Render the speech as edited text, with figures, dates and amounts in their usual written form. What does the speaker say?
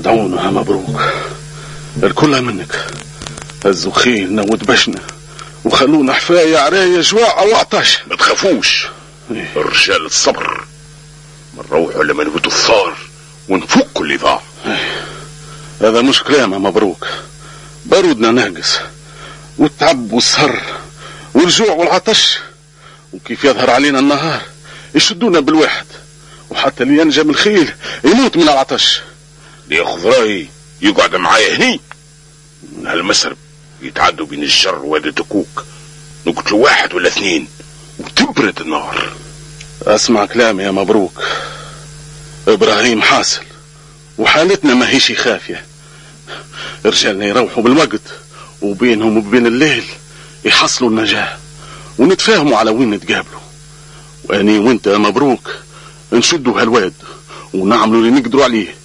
ادعونا مبروك، الكل منك. هزوا خيلنا ودبشنا وخلونا حفاية عراية جواع وعطش. ما تخافوش الرجال الصبر، منروحوا لما نبدو الثار ونفكوا اللي ضاع. هذا مش كلام مبروك، بارودنا ناقص والتعب والسهر والجوع والعطش، وكيف يظهر علينا النهار يشدونا بالواحد، وحتى اللي ينجم الخيل يموت من العطش. اللي ياخذ رايي يقعد معايا هني من هالمسرب، يتعدوا بين الجر وادي تكوك، نقتلوا 1 ولا 2 وتبرد النار. اسمع كلامي يا مبروك، ابراهيم حاصل وحالتنا ما هيش خافية. رجالنا يروحوا بالوقت وبينهم وبين الليل يحصلوا النجاة ونتفاهموا على وين نتقابلوا، واني وانت يا مبروك نشدوا هالواد ونعملوا اللي نقدروا عليه